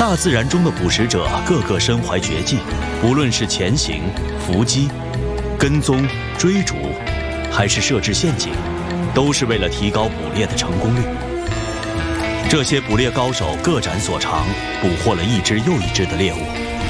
大自然中的捕食者个个身怀绝技，无论是潜行、伏击、跟踪、追逐，还是设置陷阱，都是为了提高捕猎的成功率。这些捕猎高手各展所长，捕获了一只又一只的猎物。